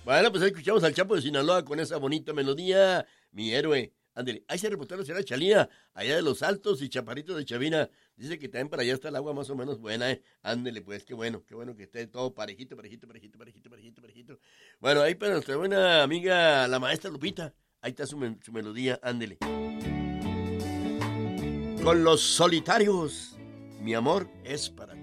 Bueno, pues escuchamos al Chapo de Sinaloa con esa bonita melodía, mi héroe. Ándele, ahí se reportó la señora Chalía, allá de Los Altos y Chaparritos de Chavina. Dice que también para allá está el agua más o menos buena, ¿eh? Ándele, pues, qué bueno que esté todo parejito, parejito, parejito, parejito, parejito, parejito. Bueno, ahí para nuestra buena amiga, la maestra Lupita. Ahí está su melodía, ándele. Con los solitarios, mi amor es para ti.